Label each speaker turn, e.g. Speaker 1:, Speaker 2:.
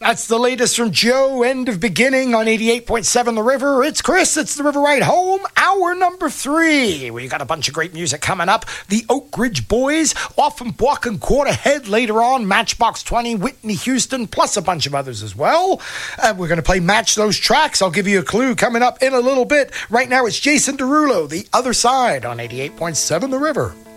Speaker 1: That's the latest from Joe, End of Beginning on 88.7 The River. It's Chris, it's The River Ride Home, hour number 3. We got a bunch of great music coming up. The Oak Ridge Boys, Offenbach and Quarterhead later on, Matchbox 20, Whitney Houston, plus a bunch of others as well. We're going to play Match Those Tracks. I'll give you a clue coming up in a little bit. Right now it's Jason Derulo, The Other Side on 88.7 The River.